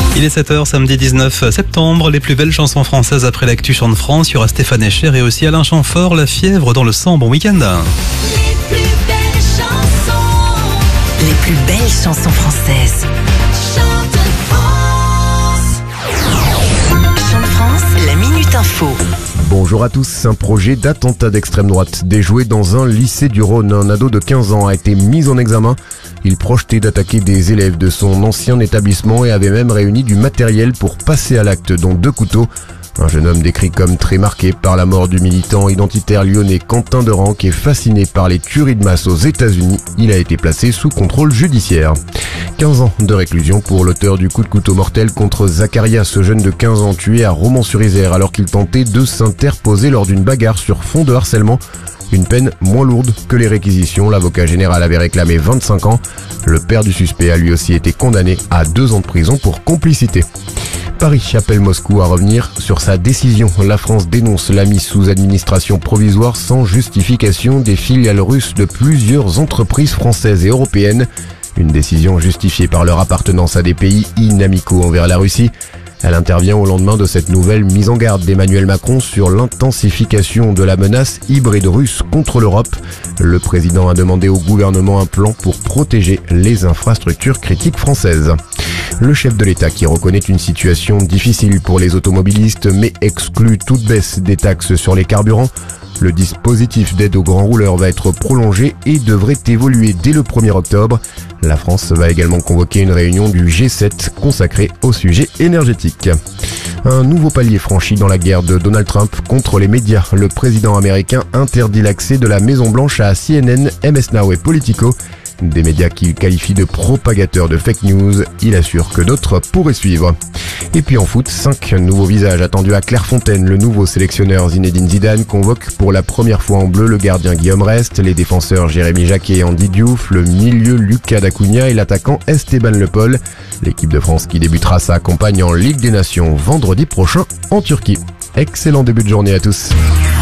Il est 7h, samedi 19 septembre. Les plus belles chansons françaises après l'actu Chant de France. Il y aura Stéphane Echer et aussi Alain Chamfort, La Fièvre dans le sang. Bon week-end. Les plus belles chansons françaises. Chant de France, la Minute Info. Bonjour à tous. Un projet d'attentat d'extrême droite déjoué dans un lycée du Rhône. Un ado de 15 ans a été mis en examen. Il projetait d'attaquer des élèves de son ancien établissement et avait même réuni du matériel pour passer à l'acte, dont 2 couteaux. Un jeune homme décrit comme très marqué par la mort du militant identitaire lyonnais Quentin Derenc et fasciné par les tueries de masse aux États-Unis. Il a été placé sous contrôle judiciaire. 15 ans de réclusion pour l'auteur du coup de couteau mortel contre Zakaria, ce jeune de 15 ans tué à Romans-sur-Isère alors qu'il tentait de s'interposer lors d'une bagarre sur fond de harcèlement. Une peine moins lourde que les réquisitions. L'avocat général avait réclamé 25 ans. Le père du suspect a lui aussi été condamné à 2 ans de prison pour complicité. Paris appelle Moscou à revenir sur sa décision. La France dénonce la mise sous administration provisoire sans justification des filiales russes de plusieurs entreprises françaises et européennes. Une décision justifiée par leur appartenance à des pays inamicaux envers la Russie. Elle intervient au lendemain de cette nouvelle mise en garde d'Emmanuel Macron sur l'intensification de la menace hybride russe contre l'Europe. Le président a demandé au gouvernement un plan pour protéger les infrastructures critiques françaises. Le chef de l'État qui reconnaît une situation difficile pour les automobilistes mais exclut toute baisse des taxes sur les carburants. Le dispositif d'aide aux grands rouleurs va être prolongé et devrait évoluer dès le 1er octobre. La France va également convoquer une réunion du G7 consacrée au sujet énergétique. Un nouveau palier franchi dans la guerre de Donald Trump contre les médias. Le président américain interdit l'accès de la Maison-Blanche à CNN, MS Now et Politico. Des médias qu'il qualifie de propagateurs de fake news. Il assure que d'autres pourraient suivre. Et puis en foot, 5 nouveaux visages attendus à Clairefontaine. Le nouveau sélectionneur Zinedine Zidane convoque pour la première fois en bleu le gardien Guillaume Rest, les défenseurs Jérémy Jacquet et Andy Diouf, le milieu Lucas Dacunia et l'attaquant Esteban Le Paul. L'équipe de France qui débutera sa campagne en Ligue des Nations vendredi prochain en Turquie. Excellent début de journée à tous.